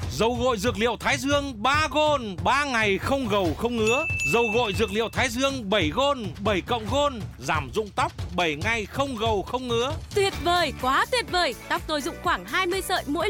Dầu gội dược liệu Thái Dương 3 Gold, 3 ngày không gầu không ngứa. Dầu gội dược liệu Thái Dương 7 Gold, 7 cộng Gold, giảm rụng tóc 7 ngày không gầu không ngứa. Tuyệt vời, quá tuyệt vời. Tóc tôi rụng khoảng 20 sợi mỗi